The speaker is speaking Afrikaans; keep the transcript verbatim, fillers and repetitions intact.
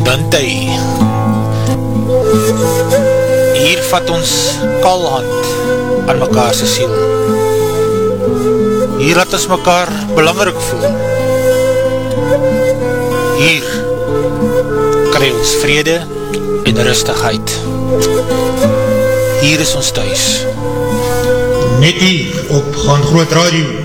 Dante. Hier vat ons kalhand aan mekaar se siel. Hier laat ons mekaar belangrik voel. Hier kry ons vrede en rustigheid. Hier is ons thuis. Net hier op Gaan Groot Radio.